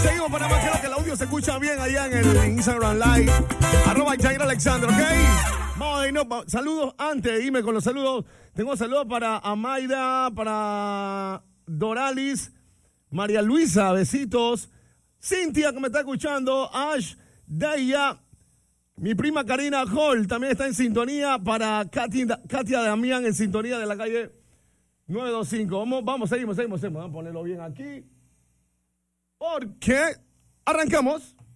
Seguimos para más, creo que el audio se escucha bien allá en el Instagram Live. @Jair Alexander, ¿ok? Vamos a irnos. Saludos antes de irme con los saludos. Tengo saludos para Amaida, para Doralis, María Luisa, besitos. Cintia, que me está escuchando. Ash, Daya, mi prima Karina Hall también está en sintonía. Para Katia Damián en sintonía de la calle 925. Seguimos. Vamos a ponerlo bien aquí. Porque arrancamos.